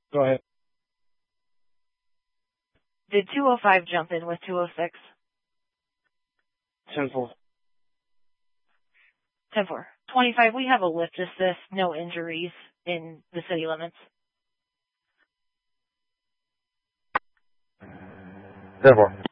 Go ahead. Did 205 jump in with 206? 10-4. 10-4. 25, we have a lift assist, no injuries in the city limits. 10-4.